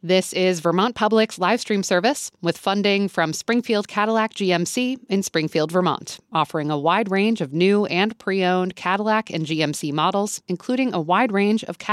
This is Vermont Public's live stream service with funding from Springfield Cadillac GMC in Springfield, Vermont, offering a wide range of new and pre-owned Cadillac and GMC models, including a wide range of